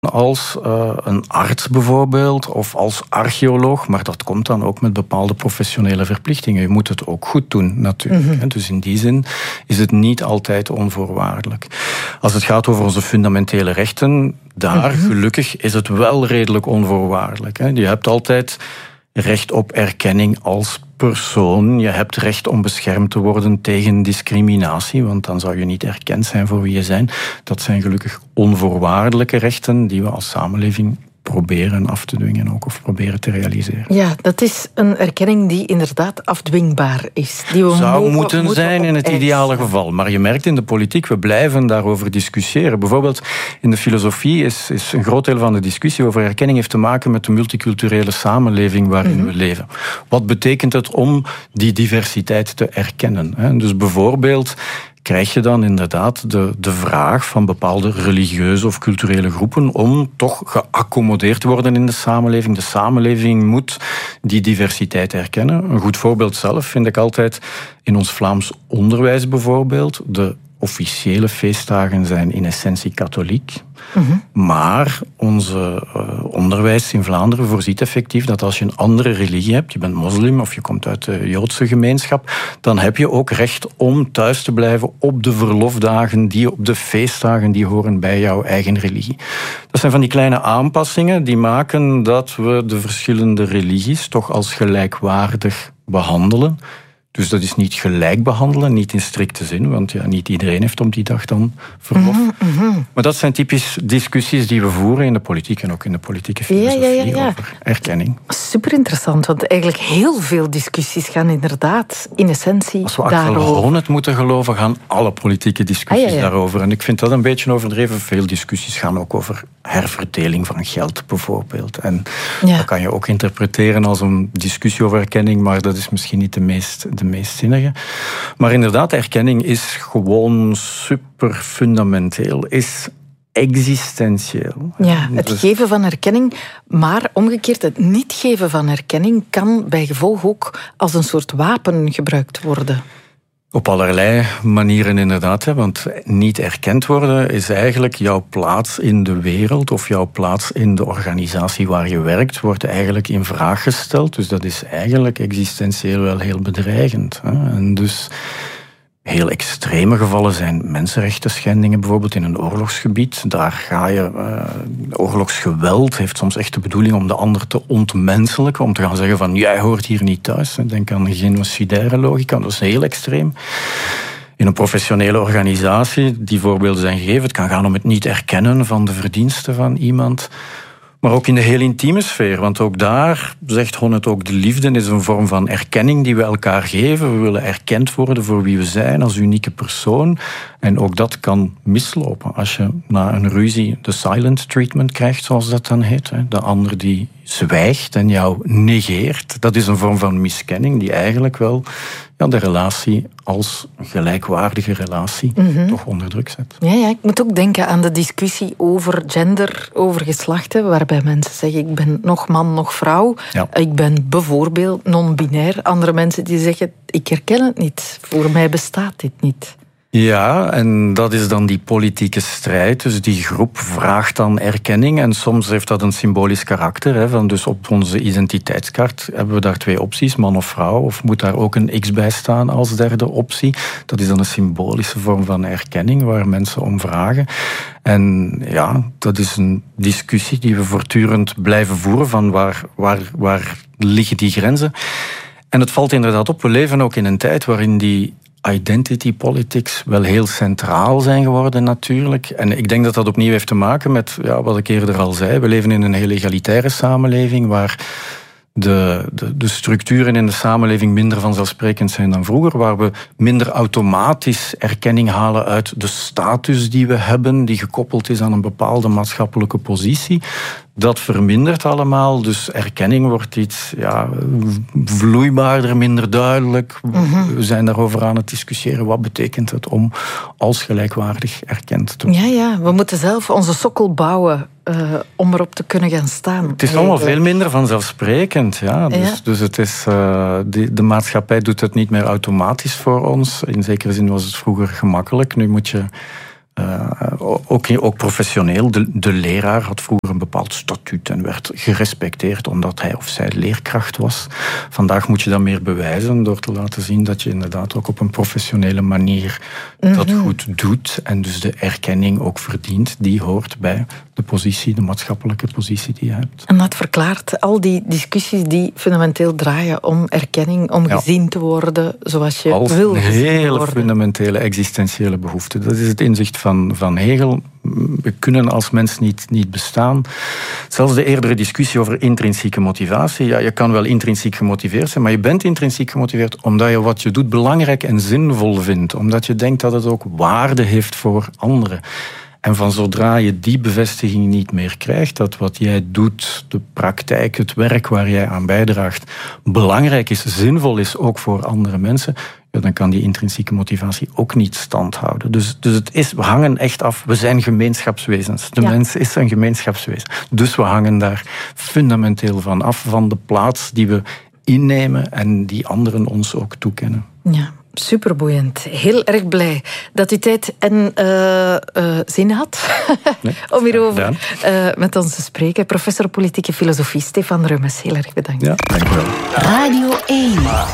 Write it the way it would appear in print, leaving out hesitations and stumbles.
als een arts bijvoorbeeld of als archeoloog, maar dat komt dan ook met bepaalde professionele verplichtingen. Je moet het ook goed doen natuurlijk. Mm-hmm. Dus in die zin is het niet altijd onvoorwaardelijk. Als het gaat over onze fundamentele rechten, daar gelukkig is het wel redelijk onvoorwaardelijk. Je hebt altijd recht op erkenning als persoon. Je hebt recht om beschermd te worden tegen discriminatie, want dan zou je niet erkend zijn voor wie je bent. Dat zijn gelukkig onvoorwaardelijke rechten die we als samenleving proberen af te dwingen ook, of proberen te realiseren. Ja, dat is een erkenning die inderdaad afdwingbaar is. Die we zou moeten zijn in het ideale geval. Maar je merkt in de politiek, we blijven daarover discussiëren. Bijvoorbeeld in de filosofie is een groot deel van de discussie over erkenning heeft te maken met de multiculturele samenleving waarin we leven. Wat betekent het om die diversiteit te erkennen? Dus bijvoorbeeld krijg je dan inderdaad de vraag van bepaalde religieuze of culturele groepen om toch geaccommodeerd te worden in de samenleving. De samenleving moet die diversiteit erkennen. Een goed voorbeeld zelf vind ik altijd in ons Vlaams onderwijs bijvoorbeeld. De officiële feestdagen zijn in essentie katholiek. Maar onze onderwijs in Vlaanderen voorziet effectief dat als je een andere religie hebt, je bent moslim of je komt uit de Joodse gemeenschap, dan heb je ook recht om thuis te blijven op de verlofdagen, op de feestdagen die horen bij jouw eigen religie. Dat zijn van die kleine aanpassingen die maken dat we de verschillende religies toch als gelijkwaardig behandelen. Dus dat is niet gelijk behandelen, niet in strikte zin, want ja, niet iedereen heeft op die dag dan verlof. Maar dat zijn typisch discussies die we voeren in de politiek en ook in de politieke filosofie over erkenning. Super interessant, want eigenlijk heel veel discussies gaan inderdaad in essentie als we daarover. Axel Honneth moeten geloven, gaan alle politieke discussies daarover. En ik vind dat een beetje overdreven. Veel discussies gaan ook over herverdeling van geld bijvoorbeeld. En dat kan je ook interpreteren als een discussie over erkenning, maar dat is misschien niet de meest zinnige. Maar inderdaad, erkenning is gewoon super fundamenteel, is existentieel. Ja, het geven van erkenning, maar omgekeerd, het niet geven van erkenning kan bij gevolg ook als een soort wapen gebruikt worden. Op allerlei manieren inderdaad, want niet erkend worden is eigenlijk jouw plaats in de wereld of jouw plaats in de organisatie waar je werkt, wordt eigenlijk in vraag gesteld. Dus dat is eigenlijk existentieel wel heel bedreigend. En dus heel extreme gevallen zijn mensenrechtenschendingen, bijvoorbeeld in een oorlogsgebied. Daar ga je... oorlogsgeweld heeft soms echt de bedoeling om de ander te ontmenselijken, om te gaan zeggen van, jij hoort hier niet thuis. Denk aan de genocidaire logica, dat is heel extreem. In een professionele organisatie, die voorbeelden zijn gegeven, het kan gaan om het niet erkennen van de verdiensten van iemand. Maar ook in de heel intieme sfeer, want ook daar zegt Honneth ook, de liefde is een vorm van erkenning die we elkaar geven. We willen erkend worden voor wie we zijn als unieke persoon. En ook dat kan mislopen als je na een ruzie de silent treatment krijgt, zoals dat dan heet. De ander die zwijgt en jou negeert. Dat is een vorm van miskenning die eigenlijk wel de relatie als gelijkwaardige relatie toch onder druk zet. Ja, ik moet ook denken aan de discussie over gender, over geslachten, waarbij mensen zeggen, ik ben nog man, nog vrouw. Ja. Ik ben bijvoorbeeld non-binair. Andere mensen die zeggen, ik herken het niet. Voor mij bestaat dit niet. Ja, en dat is dan die politieke strijd. Dus die groep vraagt dan erkenning. En soms heeft dat een symbolisch karakter. Dus op onze identiteitskaart hebben we daar 2 opties, man of vrouw. Of moet daar ook een X bij staan als derde optie. Dat is dan een symbolische vorm van erkenning waar mensen om vragen. En ja, dat is een discussie die we voortdurend blijven voeren van waar liggen die grenzen. En het valt inderdaad op, we leven ook in een tijd waarin die identity politics wel heel centraal zijn geworden natuurlijk. En ik denk dat dat opnieuw heeft te maken met wat ik eerder al zei. We leven in een heel egalitaire samenleving waar de structuren in de samenleving minder vanzelfsprekend zijn dan vroeger, waar we minder automatisch erkenning halen uit de status die we hebben, die gekoppeld is aan een bepaalde maatschappelijke positie. Dat vermindert allemaal, dus erkenning wordt iets vloeibaarder, minder duidelijk. We zijn daarover aan het discussiëren. Wat betekent het om als gelijkwaardig erkend te worden? Ja, we moeten zelf onze sokkel bouwen om erop te kunnen gaan staan. Het is allemaal veel minder vanzelfsprekend. Ja. Dus het is, de maatschappij doet het niet meer automatisch voor ons. In zekere zin was het vroeger gemakkelijk. Nu moet je Ook professioneel. De leraar had vroeger een bepaald statuut en werd gerespecteerd omdat hij of zij leerkracht was. Vandaag moet je dat meer bewijzen door te laten zien dat je inderdaad ook op een professionele manier dat goed doet en dus de erkenning ook verdient. Die hoort bij de positie, de maatschappelijke positie die je hebt. En dat verklaart al die discussies die fundamenteel draaien om erkenning, om gezien te worden zoals je wil gezien worden. Als een hele fundamentele existentiële behoefte. Dat is het inzicht van Hegel. We kunnen als mens niet bestaan. Zelfs de eerdere discussie over intrinsieke motivatie. Ja, je kan wel intrinsiek gemotiveerd zijn, maar je bent intrinsiek gemotiveerd omdat je wat je doet belangrijk en zinvol vindt. Omdat je denkt dat het ook waarde heeft voor anderen. En van zodra je die bevestiging niet meer krijgt, dat wat jij doet, de praktijk, het werk waar jij aan bijdraagt, belangrijk is, zinvol is, ook voor andere mensen, ja, dan kan die intrinsieke motivatie ook niet stand houden. Dus we hangen echt af. We zijn gemeenschapswezens. De mens is een gemeenschapswezen. Dus we hangen daar fundamenteel van af, van de plaats die we innemen en die anderen ons ook toekennen. Ja. Superboeiend. Heel erg blij dat u tijd en zin had om hierover met ons te spreken. Professor politieke filosofie Stefan Reumes, heel erg bedankt. Ja, dank u wel. Radio 1.